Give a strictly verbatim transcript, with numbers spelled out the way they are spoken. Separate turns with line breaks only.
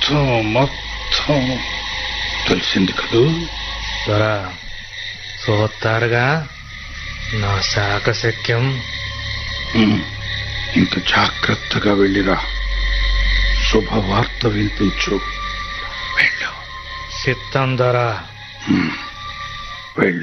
మొత్తం మొత్తం తెలిసింది కదూ?
దొరా చూస్తారుగా నా శాకశక్యం.
ఇంత జాగ్రత్తగా వెళ్ళిరా. శుభవార్త వినిపించు. వెళ్ళు.
చిత్తం దొరా.
వెళ్ళు.